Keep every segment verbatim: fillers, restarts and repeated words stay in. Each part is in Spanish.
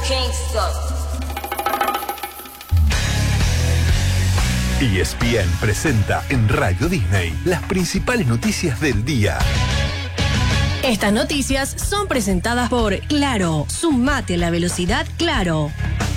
E S P N presenta en Radio Disney las principales noticias del día. Estas noticias son presentadas por Claro. Sumate a la velocidad Claro.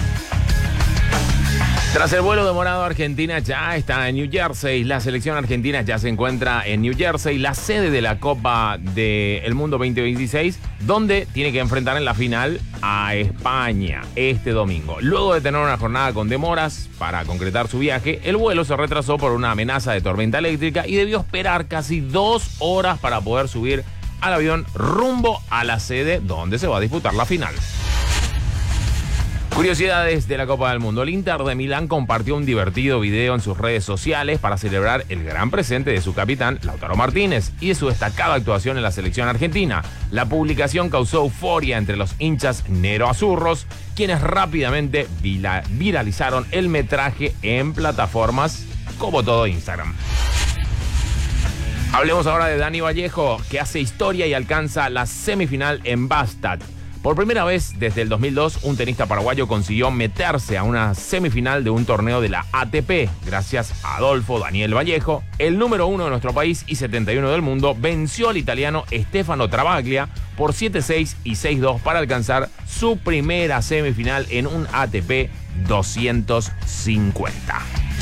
Tras el vuelo demorado, Argentina ya está en New Jersey. La selección argentina ya se encuentra en New Jersey, la sede de la Copa del Mundo veinte veintiséis, donde tiene que enfrentar en la final a España este domingo. Luego de tener una jornada con demoras para concretar su viaje, el vuelo se retrasó por una amenaza de tormenta eléctrica y debió esperar casi dos horas para poder subir al avión rumbo a la sede donde se va a disputar la final. Curiosidades de la Copa del Mundo. El Inter de Milán compartió un divertido video en sus redes sociales para celebrar el gran presente de su capitán, Lautaro Martínez, y de su destacada actuación en la selección argentina. La publicación causó euforia entre los hinchas neroazurros, quienes rápidamente vira- viralizaron el metraje en plataformas como todo Instagram. Hablemos ahora de Dani Vallejo, que hace historia y alcanza la semifinal en Bastad. Por primera vez desde el dos mil dos, un tenista paraguayo consiguió meterse a una semifinal de un torneo de la A T P. Gracias a Adolfo Daniel Vallejo, el número uno de nuestro país y setenta y uno del mundo, venció al italiano Stefano Travaglia por siete seis y seis dos para alcanzar su primera semifinal en un A T P doscientos cincuenta.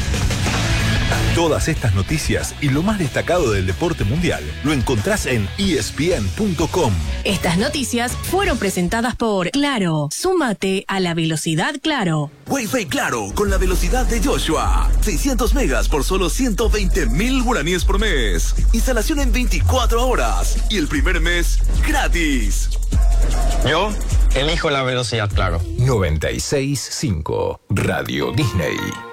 Todas estas noticias y lo más destacado del deporte mundial lo encontrás en E S P N punto com. Estas noticias fueron presentadas por Claro. Súmate a la velocidad Claro. Wi-Fi Claro, con la velocidad de Joshua. seiscientos megas por solo ciento veinte mil guaraníes por mes. Instalación en veinticuatro horas. Y el primer mes, gratis. Yo elijo la velocidad Claro. noventa y seis punto cinco Radio Disney.